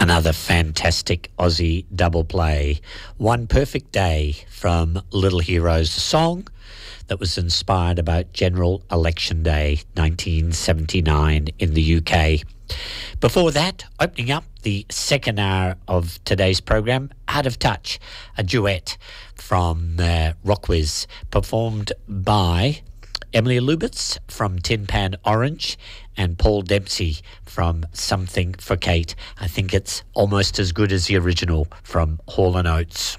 Another fantastic Aussie double play. One Perfect Day from Little Heroes, a song that was inspired about General Election Day 1979 in the UK. Before that, opening up the second hour of today's program, Out of Touch, a duet from Rockwiz, performed by Emily Lubitz from Tin Pan Orange and Paul Dempsey from Something for Kate. I think it's almost as good as the original from Hall & Oates.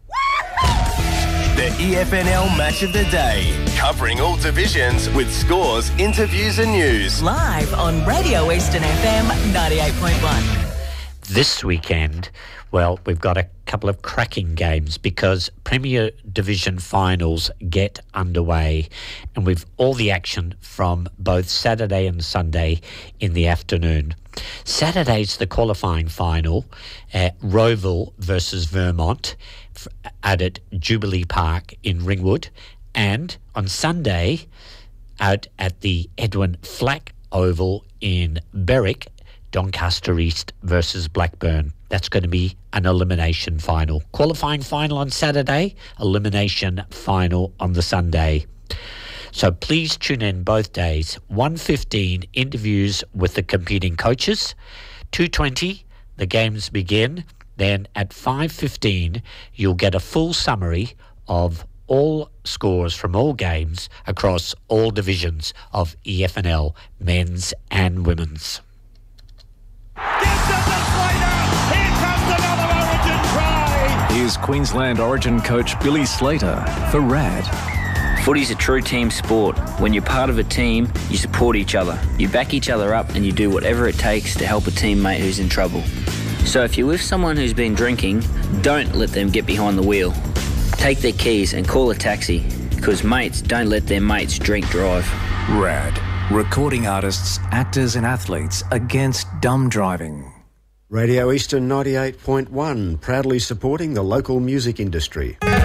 The EFNL Match of the Day, covering all divisions with scores, interviews and news. Live on Radio Eastern FM 98.1. This weekend, well, we've got a couple of cracking games because Premier Division finals get underway, and we've all the action from both Saturday and Sunday in the afternoon. Saturday's the qualifying final, Rowville versus Vermont out at Jubilee Park in Ringwood, and on Sunday out at the Edwin Flack Oval in Berwick, Doncaster East versus Blackburn. That's going to be an elimination final. Qualifying final on Saturday, elimination final on the Sunday. So please tune in both days. 1:15 interviews with the competing coaches. 2:20 the games begin. Then at 5:15 you'll get a full summary of all scores from all games across all divisions of EFNL, men's and women's. Here's Queensland Origin coach Billy Slater for RAD. Footy's a true team sport. When you're part of a team, you support each other. You back each other up and you do whatever it takes to help a teammate who's in trouble. So if you're with someone who's been drinking, don't let them get behind the wheel. Take their keys and call a taxi, because mates don't let their mates drink drive. RAD. Recording artists, actors and athletes against dumb driving. Radio Eastern 98.1, proudly supporting the local music industry.